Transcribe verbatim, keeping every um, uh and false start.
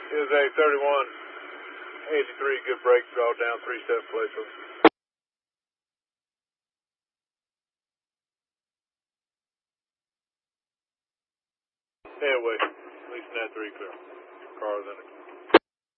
Is a thirty-one eighty-three, good break, draw down, three seven place. Headway, at least net three clear. Cars in it.